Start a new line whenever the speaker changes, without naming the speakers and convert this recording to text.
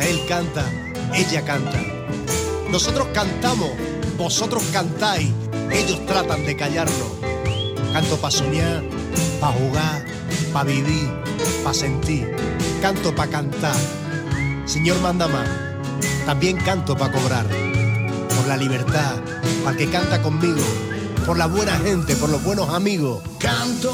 Él canta, ella canta. Nosotros cantamos, vosotros cantáis, ellos tratan de callarnos. Canto pa' soñar, pa' jugar, pa' vivir, pa' sentir. Canto pa' cantar. Señor manda más. También canto pa' cobrar. Por la libertad, para el que canta conmigo. Por la buena gente, por los buenos amigos. Canto